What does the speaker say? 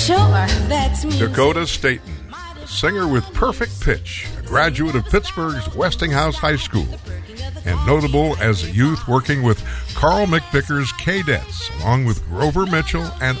Sure, that's me. Dakota Staten, singer with perfect pitch, a graduate of Pittsburgh's Westinghouse High School, and notable as a youth working with Carl McVicker's Cadettes, along with Grover Mitchell and